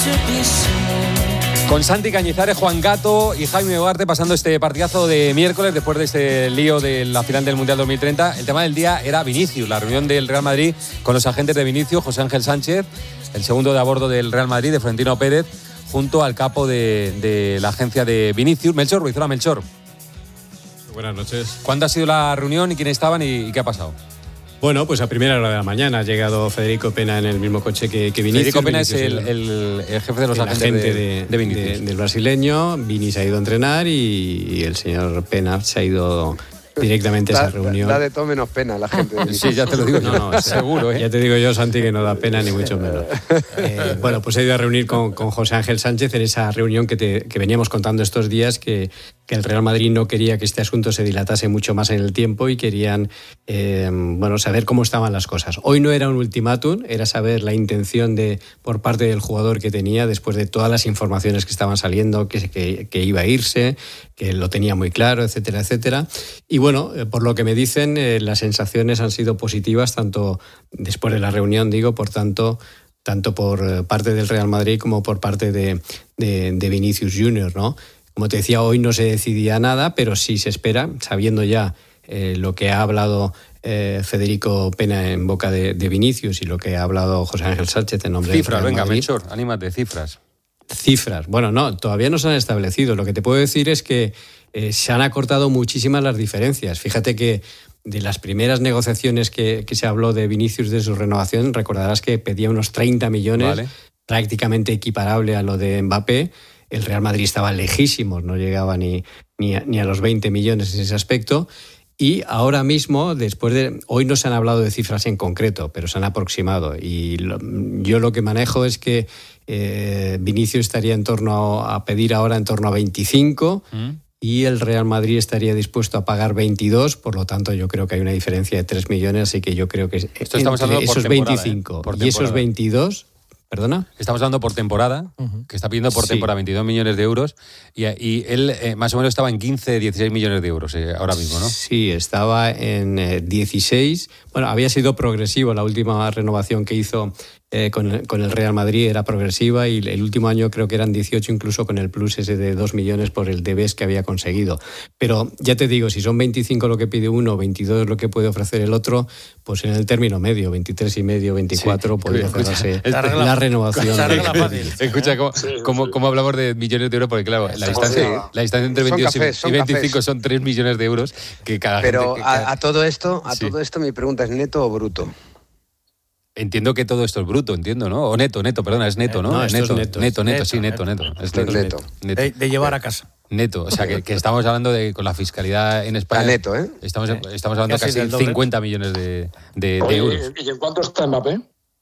Con Santi Cañizares, Juan Gato y Jaime Ugarte pasando este partidazo de miércoles después de este lío de la final del Mundial 2030. El tema del día era Vinicius, la reunión del Real Madrid con los agentes de Vinicius, José Ángel Sánchez, el segundo de a bordo del Real Madrid, de Florentino Pérez, junto al capo de la agencia de Vinicius, Melchor Ruiz. Hola, Melchor. Buenas noches. ¿Cuándo ha sido la reunión y quiénes estaban y qué ha pasado? Bueno, pues a primera hora de la mañana ha llegado Federico Pena en el mismo coche que Vinicius. Federico Pena Vinicius es el jefe de los agentes de Vinicius. Del brasileño. Vini se ha ido a entrenar y el señor Pena se ha ido directamente a esa reunión. Da de todo menos pena la gente. Sí, ya te lo digo. No, seguro, ¿eh? Ya te digo yo, Santi, que no da pena ni mucho menos. Bueno, pues he ido a reunir con José Ángel Sánchez en esa reunión que veníamos contando estos días, que el Real Madrid no quería que este asunto se dilatase mucho más en el tiempo y querían saber cómo estaban las cosas. Hoy no era un ultimátum, era saber la intención por parte del jugador que tenía después de todas las informaciones que estaban saliendo, que iba a irse, que lo tenía muy claro, etcétera, etcétera. Y bueno, por lo que me dicen, las sensaciones han sido positivas, tanto después de la reunión, tanto por parte del Real Madrid como por parte de Vinicius Junior, ¿no? Como te decía, hoy no se decidía nada, pero sí se espera, sabiendo ya lo que ha hablado Federico Pena en boca de Vinicius y lo que ha hablado José Ángel Sánchez en nombre del Real Madrid. Venga, Melchor, anímate, cifras. Cifras. Bueno, no, todavía no se han establecido. Lo que te puedo decir es que se han acortado muchísimas las diferencias. Fíjate que de las primeras negociaciones que se habló de Vinicius de su renovación, recordarás que pedía unos 30 millones, vale, prácticamente equiparable a lo de Mbappé. El Real Madrid estaba lejísimos, no llegaba ni a los 20 millones en ese aspecto. Y ahora mismo, hoy no se han hablado de cifras en concreto, pero se han aproximado. Y yo lo que manejo es que Vinicius estaría a pedir ahora en torno a 25 y el Real Madrid estaría dispuesto a pagar 22, por lo tanto yo creo que hay una diferencia de 3 millones, así que yo creo que estamos hablando esos por 25 y esos 22... ¿Perdona? Estamos hablando por temporada, que está pidiendo por temporada 22 millones de euros y él más o menos estaba en 15, 16 millones de euros ahora mismo, ¿no? Sí, estaba en 16. Bueno, había sido progresivo, la última renovación que hizo con el Real Madrid era progresiva y el último año creo que eran 18, incluso con el plus ese de 2 millones por el debes que había conseguido. Pero ya te digo, si son 25 lo que pide uno, 22 lo que puede ofrecer el otro, pues en el término medio, 23 y medio, 24, sí, podría cerrarse la renovación. Escucha, ¿cómo hablamos de millones de euros? Porque claro, la distancia entre 22 y 25 son 3 millones de euros. Pero a todo esto mi pregunta es ¿neto o bruto? Entiendo que todo esto es bruto, entiendo, ¿no? O neto, perdona, es neto, ¿no? No, neto, es neto. Neto. Es neto. De llevar a casa. Neto, o sea que estamos hablando con la fiscalidad en España. A neto, ¿eh? Estamos hablando de casi 50 millones de euros. ¿Y en cuánto está Mbappé?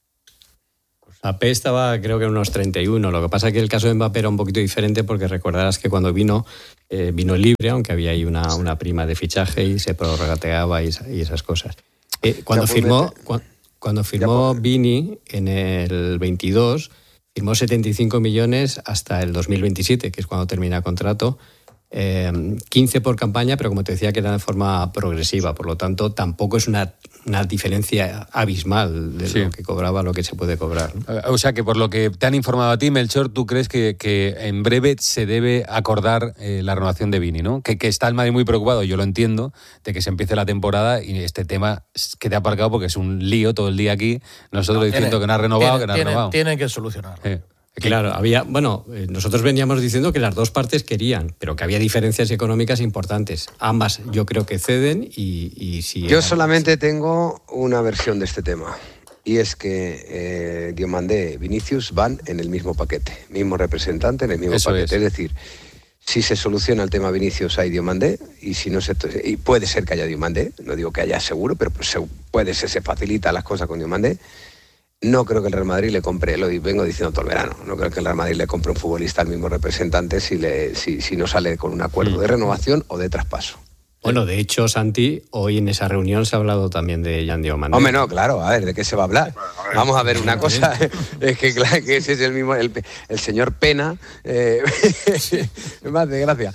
Mbappé estaba creo que en unos 31. Lo que pasa es que el caso de Mbappé era un poquito diferente porque recordarás que cuando vino libre, aunque había ahí una prima de fichaje y se prorrateaba y esas cosas. Cuando firmó Vini en el 22, firmó 75 millones hasta el 2027, que es cuando termina el contrato. 15 por campaña, pero como te decía que era de forma progresiva, por lo tanto tampoco es una diferencia abismal de lo que cobraba a lo que se puede cobrar, ¿no? O sea que por lo que te han informado a ti, Melchor, tú crees que en breve se debe acordar la renovación de Vini, ¿no? Que está el Madrid muy preocupado, yo lo entiendo, de que se empiece la temporada y este tema que te ha aparcado porque es un lío todo el día aquí, nosotros diciendo que no ha renovado, Tienen que solucionarlo. Claro, nosotros veníamos diciendo que las dos partes querían, pero que había diferencias económicas importantes. Ambas yo creo que ceden y si... Yo solamente tengo una versión de este tema, y es que Diomandé y Vinicius van en el mismo paquete, mismo representante en el mismo paquete. Es decir, si se soluciona el tema Vinicius hay Diomandé, y si no y puede ser que haya Diomandé, no digo que haya seguro, pero se facilita las cosas con Diomandé. No creo que el Real Madrid le compre, lo vengo diciendo todo el verano, no creo que el Real Madrid le compre un futbolista al mismo representante si no sale con un acuerdo de renovación o de traspaso. Bueno, de hecho, Santi, hoy en esa reunión se ha hablado también de Jan Diomandé. Hombre, no, claro, a ver, ¿de qué se va a hablar? Vamos a ver una cosa, es que claro que ese es el mismo, el señor Pena, más de gracia,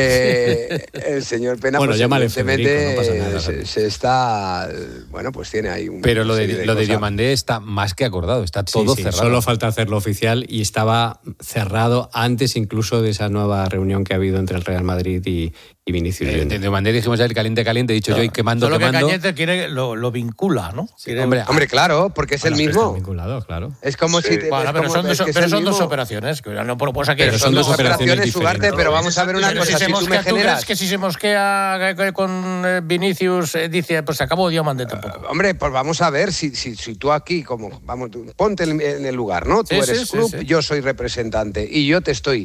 el señor Pena, bueno, pues evidentemente no pasa nada, se está, bueno, pues tiene ahí un... Pero lo de Diomandé está más que acordado, está todo cerrado. Solo falta hacerlo oficial y estaba cerrado antes incluso de esa nueva reunión que ha habido entre el Real Madrid y Vinicius Junior. De Diomandé dijimos ayer caliente, he dicho yo y quemando. Solo que Cañete quiere, lo vincula, ¿no? Sí, hombre, claro, porque es el mismo. Está vinculado, claro. Es como si... Bueno, pero son dos operaciones. No pues aquí, pero son dos operaciones, Ugarte, pero vamos a ver una cosa. Si tú crees que si se mosquea con Vinicius, dice, pues se acabó Diomandé tampoco. Hombre, pues vamos a ver si tú aquí, como vamos, ponte en el lugar, ¿no? Tú eres club, yo soy representante y yo te estoy...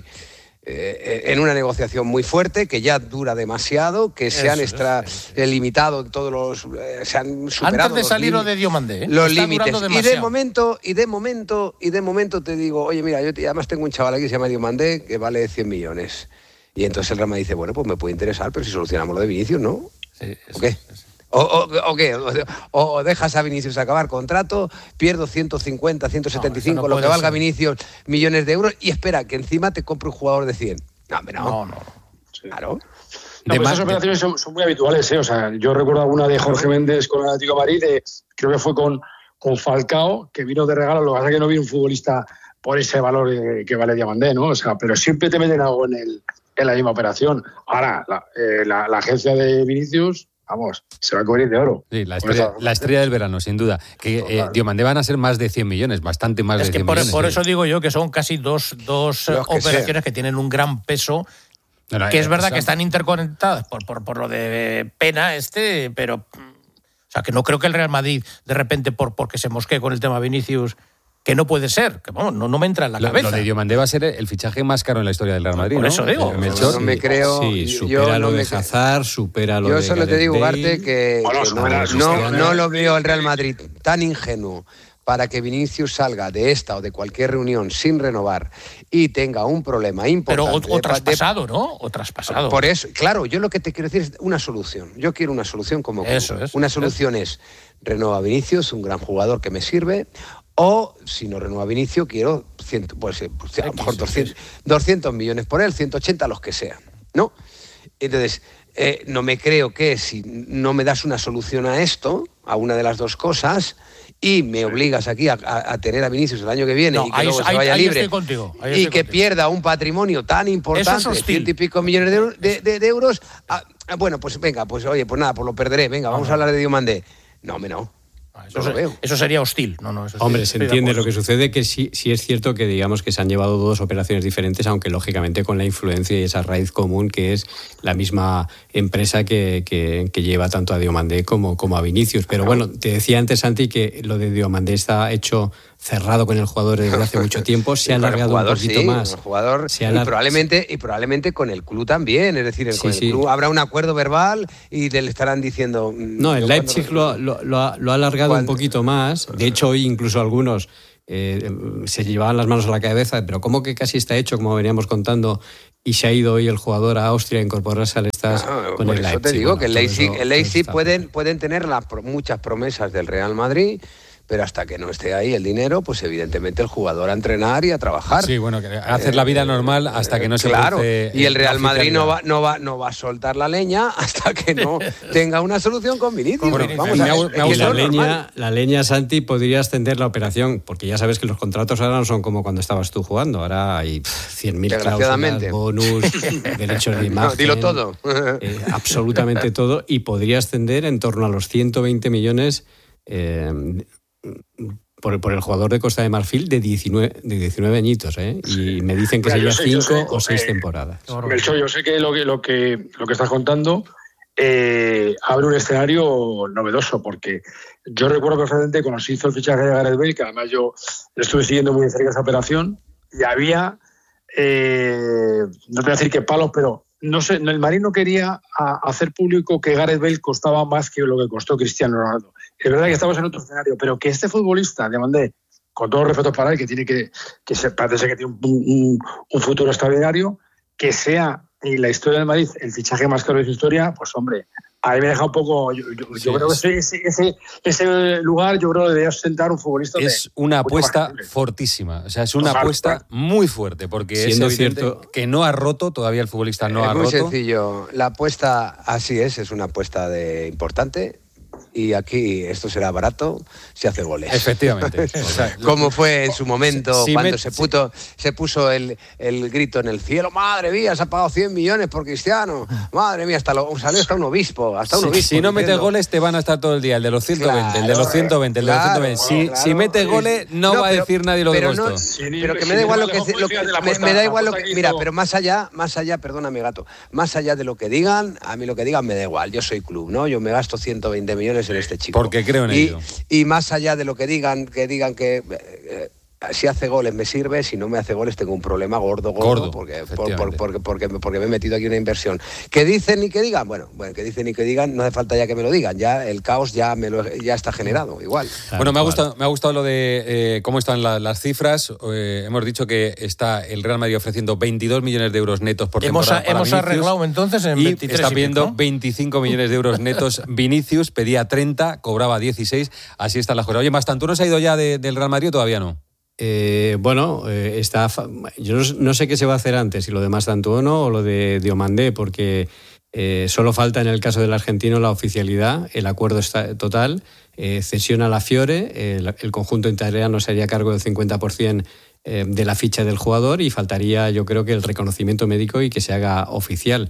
en una negociación muy fuerte que ya dura demasiado, que se han limitado todos los se han superado antes de salir lo de Diomandé, los límites y de momento te digo, oye, mira, yo además tengo un chaval aquí que se llama Diomandé que vale 100 millones y entonces el Real Madrid dice, bueno, pues me puede interesar, pero si solucionamos lo de Vinicius, ¿no? Sí, ¿o qué? ¿O qué? O dejas a Vinicius acabar contrato, pierdo 150, 175, lo que valga Vinicius, millones de euros, y espera, que encima te compre un jugador de 100. No. Sí. Claro. No, pues esas operaciones son muy habituales, ¿eh? O sea, yo recuerdo alguna de Jorge Méndez con el Atlético de Madrid, creo que fue con Falcao, que vino de regalo, lo que pasa es que no vino un futbolista por ese valor que vale Diomandé, ¿no? O sea, pero siempre te meten algo en la misma operación. Ahora, la agencia de Vinicius... Vamos, se va a cubrir de oro. Sí, la estrella del verano, sin duda. Que Diomandé van a ser más de 100 millones, bastante más de 100 millones. Por eso digo yo que son casi dos operaciones que tienen un gran peso, que es verdad que están interconectadas por lo de Pena, pero... O sea, que no creo que el Real Madrid, de repente, porque se mosquee con el tema Vinicius... Que no puede ser, que vamos, no me entra en la cabeza. Lo de Diomandé va a ser el fichaje más caro en la historia del Real Madrid, por eso digo. No me creo. Sí, supera lo de Hazard, supera lo de... Yo solo te digo, Ugarte, que no lo veo el Real Madrid tan ingenuo para que Vinicius salga de esta o de cualquier reunión sin renovar y tenga un problema importante. Pero o traspasado, ¿no? O traspasado. Por eso, claro, yo lo que te quiero decir es una solución. Yo quiero una solución como club. Eso es. Una solución es renueva a Vinicius, un gran jugador que me sirve. O, si no renueva Vinicius, quiero a lo mejor 200 millones por él, 180, los que sean, ¿no? Entonces, no me creo que si no me das una solución a esto, a una de las dos cosas, y me obligas aquí a tener a Vinicius el año que viene y que luego se vaya libre y que pierda un patrimonio tan importante, 100 y pico millones de euros, bueno, pues venga, pues oye, pues nada, pues lo perderé, venga, vamos a hablar de Diomandé. No. Eso sería hostil. Hombre, se entiende. Lo que sucede que sí es cierto que digamos que se han llevado dos operaciones diferentes, aunque lógicamente con la influencia y esa raíz común que es la misma empresa que lleva tanto a Diomandé como a Vinicius. Pero bueno, te decía antes, Santi, que lo de Diomandé está hecho cerrado con el jugador desde hace mucho tiempo, se ha alargado un poquito más. El jugador, y probablemente con el club también, es decir, con el club habrá un acuerdo verbal y le estarán diciendo... No, el Leipzig lo ha alargado un poquito más. De hecho, hoy incluso algunos se llevaban las manos a la cabeza, pero ¿cómo que casi está hecho, como veníamos contando, y se ha ido hoy el jugador a Austria a incorporarse al Stars con el Leipzig? Por eso te digo que el Leipzig pueden tener muchas promesas del Real Madrid, pero hasta que no esté ahí el dinero, pues evidentemente el jugador a entrenar y a trabajar. Sí, bueno, hacer la vida normal hasta que no se produce. Y el Real Madrid no va a soltar la leña hasta que no tenga una solución con Vinicius. La leña, Santi, podría extender la operación, porque ya sabes que los contratos ahora no son como cuando estabas tú jugando. Ahora hay 100.000 cláusulas, bonus, derechos de imagen. No, dilo todo. Absolutamente todo. Y podría extender en torno a los 120 millones... por el jugador de Costa de Marfil de 19 añitos, ¿eh? Y me dicen que sería 5 o 6 temporadas. Melchor, yo sé que lo que estás contando abre un escenario novedoso, porque yo recuerdo perfectamente cuando se hizo el fichaje de Gareth Bale, que además yo estuve siguiendo muy de cerca esa operación, y había, no te voy a decir que palos, pero no sé, el Madrid no quería hacer público que Gareth Bale costaba más que lo que costó Cristiano Ronaldo. Es verdad que estamos en otro escenario, pero que este futbolista, Diomandé, con todos los respetos para él, que tiene que parece que tiene un futuro extraordinario, que sea en la historia del Madrid el fichaje más caro de su historia, pues hombre, a mí me deja un poco. Yo creo que ese lugar, yo creo que debería sentar un futbolista. Es una apuesta fortísima. O sea, es una apuesta muy fuerte, porque siendo es cierto que no ha roto, todavía el futbolista no ha roto. Es muy sencillo. La apuesta, así es una apuesta importante. Y aquí esto será barato si hace goles. Efectivamente. Como fue en su momento cuando se puso el grito en el cielo. Madre mía, se ha pagado 100 millones por Cristiano. Madre mía, salió hasta un obispo. Si no metes goles te van a estar todo el día. El de los 120, el de los 120, el de los 120. Si metes goles no va a decir nadie lo que costó. Pero que me da igual lo que me da igual lo que... Mira, pero más allá, perdóname, gato, más allá de lo que digan, a mí lo que digan me da igual. Yo soy club, ¿no? Yo me gasto 120 millones en este chico. Porque creo en ello. Y más allá de lo que digan que si hace goles me sirve, si no me hace goles tengo un problema gordo porque me he metido aquí una inversión. Que dicen y que digan, bueno, que dicen y que digan, no hace falta ya que me lo digan, ya el caos ya está generado, igual. Bueno, me ha gustado lo de cómo están las cifras. Hemos dicho que está el Real Madrid ofreciendo 22 millones de euros netos por temporada. Hemos arreglado entonces en 23 está pidiendo 25 millones de euros netos. Vinicius pedía 30, cobraba 16, así están las cosas. Oye, ¿Mastantuono se ha ido ya del Real Madrid o todavía no? Yo no sé qué se va a hacer antes, si lo de Mastantuono o lo de Diomandé, porque solo falta en el caso del argentino la oficialidad, el acuerdo está total, cesión a la Fiore, el conjunto italiano se haría cargo del 50% de la ficha del jugador y faltaría, yo creo, que el reconocimiento médico y que se haga oficial.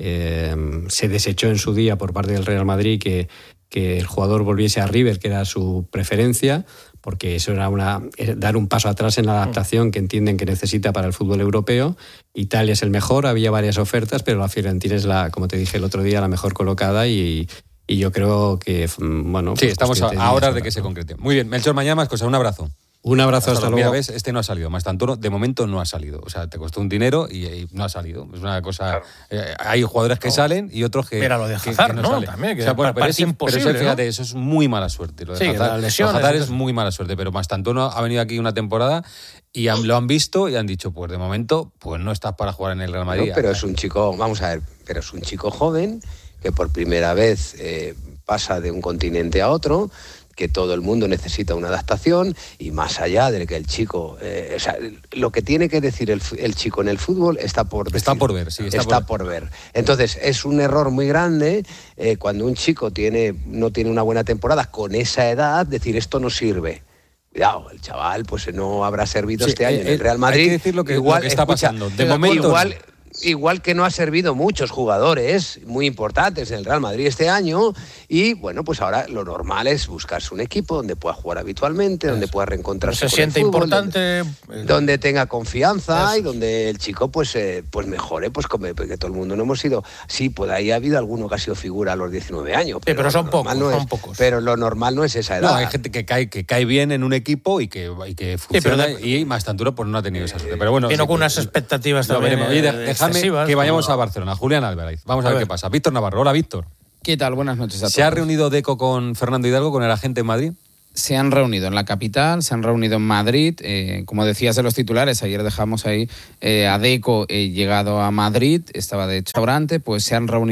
Se desechó en su día por parte del Real Madrid que el jugador volviese a River, que era su preferencia, porque eso era dar un paso atrás en la adaptación que entienden que necesita para el fútbol europeo. Italia es el mejor, había varias ofertas, pero la Fiorentina es como te dije el otro día, la mejor colocada y yo creo que, bueno... Sí, estamos a horas de que se concrete. Muy bien, Melchor, mañana más cosas, un abrazo. Un abrazo, hasta luego. Mira, ves, este no ha salido. Mastantuono, de momento, no ha salido. O sea, te costó un dinero y no ha salido. Es una cosa... Claro. Hay jugadores que salen y otros que... Pero lo de Hazard, ¿no? Salen. También, que parece imposible, pero fíjate, eso es muy mala suerte. Lo de Hazard, la lesión, Hazard es muy mala suerte, pero Mastantuono ha venido aquí una temporada y lo han visto y han dicho, pues de momento, pues no estás para jugar en el Real Madrid. No, pero es un chico, vamos a ver, pero es un chico joven que por primera vez pasa de un continente a otro, que todo el mundo necesita una adaptación y más allá de que el chico... o sea, lo que tiene que decir el chico en el fútbol está por decir. Está por ver, sí. Está por ver. Entonces, es un error muy grande cuando un chico no tiene una buena temporada con esa edad, decir esto no sirve. Cuidado, el chaval pues no habrá servido este año en el Real Madrid. Hay que decir lo que está pasando. De momento... Igual que no ha servido muchos jugadores muy importantes en el Real Madrid este año y bueno, pues ahora lo normal es buscarse un equipo donde pueda jugar habitualmente, donde pueda reencontrarse se siente fútbol, importante, donde tenga confianza y donde el chico pues mejore, pues como que todo el mundo no hemos sido, sí, pues ahí ha habido alguno que ha sido figura a los 19 años, pero son pocos, pero lo normal no es esa edad. No, hay gente que cae bien en un equipo y que funciona, y Mastantuono pues no ha tenido esa suerte, pero bueno, vino con unas expectativas también. Que vayamos a Barcelona. Julián Álvarez. Vamos a ver qué pasa. Víctor Navarro. Hola, Víctor. ¿Qué tal? Buenas noches a todos. ¿Se ha reunido Deco con Fernando Hidalgo, con el agente en Madrid? Se han reunido en la capital, se han reunido en Madrid. Como decías en los titulares, ayer dejamos ahí a Deco llegado a Madrid, estaba de restaurante, pues se han reunido